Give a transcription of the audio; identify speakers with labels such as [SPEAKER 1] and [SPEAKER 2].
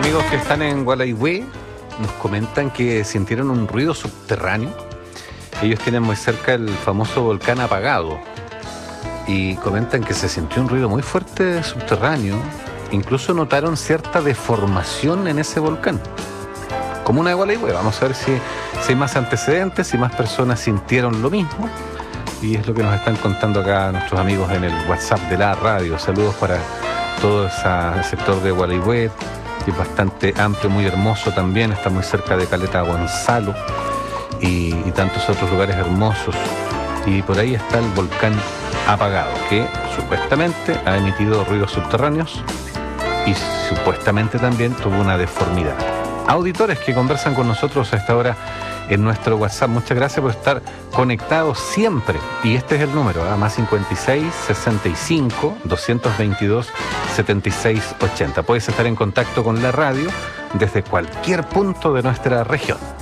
[SPEAKER 1] amigos que están en Gualeguay nos comentan que sintieron un ruido subterráneo. Ellos tienen muy cerca el famoso volcán apagado y comentan que se sintió un ruido muy fuerte subterráneo. Incluso notaron cierta deformación en ese volcán, comuna de Gualeguay. Vamos a ver si hay más antecedentes, si más personas sintieron lo mismo. Y es lo que nos están contando acá nuestros amigos en el WhatsApp de la radio. Saludos para todo ese sector de Gualeguay, que es bastante amplio, muy hermoso también. Está muy cerca de Caleta Gonzalo y tantos otros lugares hermosos. Y por ahí está el volcán apagado, que supuestamente ha emitido ruidos subterráneos y supuestamente también tuvo una deformidad. Auditores que conversan con nosotros a esta hora en nuestro WhatsApp, muchas gracias por estar conectados siempre. Y este es el número, más 56 65 222 76 80. Puedes estar en contacto con la radio desde cualquier punto de nuestra región.